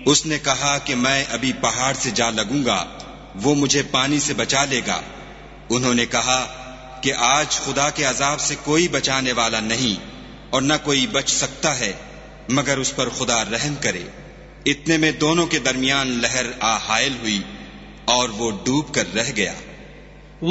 उसने कहा कि मैं अभी पहाड़ से जा लगूंगा, वो मुझे पानी से बचा लेगा। उन्होंने कहा कि आज खुदा के अजाब से कोई बचाने वाला नहीं और न कोई बच सकता है मगर उस पर खुदा रहम करे। इतने में दोनों के दरमियान लहर आ हायल हुई और वो डूब कर रह गया।